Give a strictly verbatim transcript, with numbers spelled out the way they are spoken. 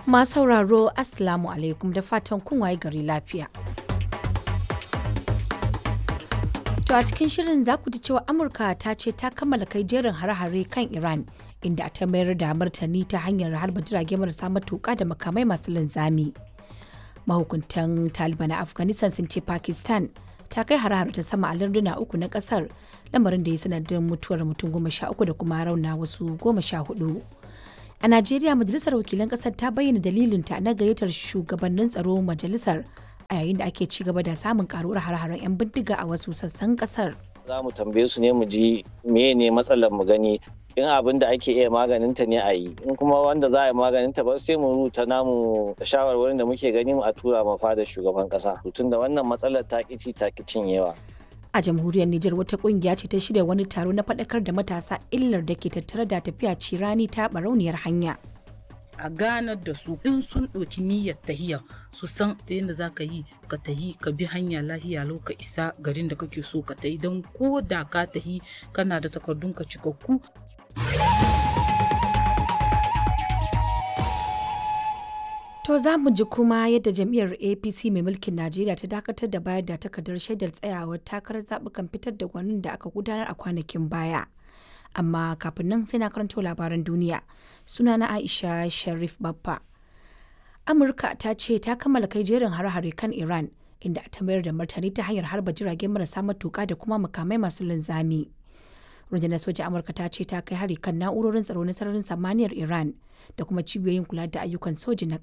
Masu sauraro Assalamu alaikum da fatan kun waye gari lafiya. To a cikin shirin za ku ji cewa Amurka ta ce ta kammala kai jerin hare-hare kan Iran inda ta mayar da martani ta hanyar harba jirage marasa matuƙa da makamai masu linzami. Mahukuntan Taliban a Afghanistan sun ce Pakistan ta kai hare-hare ta sama a larduna uku na kasar, lamarin da ya sanadin mutuwar mutum goma sha uku da kuma rauna wasu goma sha hudu. A Najeriya, Majalisar Wakilan Ƙasar ta bayyana dalilinta na gayyatar shugabannin tsaro majalisar a yayin da ake ci gaba da samun karuwar hare-haren 'yan bindiga a wasu sassan ƙasar. Za mu tambaye su ne mu ji meye ne matsalar mu gani in abin da ake iya maganinta ne a yi, in kuma wanda za a yi maganinta ba sai mu rubuta namu shawarwarin da muke gani mu a tura ma fadar shugaban ƙasa. Tun da wannan matsalar ta ƙi ci ta ƙi cinyewa. A jamhuriyar Nijar wata kungiya ce ta shirya wani taro na faɗakar da matasa illar da ke tattare da tafiya cirani ta barauniyar hanya. A ganar da su in sun ɗauki niyyar tahiya su san ta yadda za ka yi ka tahi ka bi hanya lahiya lau ka isa garin da kake so ka tahi, don ko da ka tahi kana da takardun ka cikakku. To za mu ji kuma yadda jam'iyyar A P C mai mulkin Najeriya ta dakatar da bayar da takardar shaidar tsayawar takarar zaɓukan fitar da gwanin da aka gudanar a kwanakin baya. Amma kafin nan sai na karanto labaran duniya. Sunana Aisha Sharif Baffa. Amurka ta ce ta kammala kai jerin hare-hare kan Iran inda ta mayar da martani ta hanyar harba jirage marasa matuƙa da kuma makamai masu linzami. Rundunar soja Amurka ta ce ta kai hari kan na'urorin tsaro na sararin samaniyar Iran da kuma cibiyoyin kula da ayyukan soji na